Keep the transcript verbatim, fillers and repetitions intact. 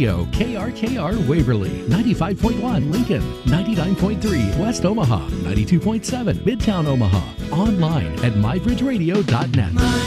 Radio, K R K R Waverly, ninety-five point one Lincoln, ninety-nine point three West Omaha, ninety-two point seven Midtown Omaha. Online at my bridge radio dot net.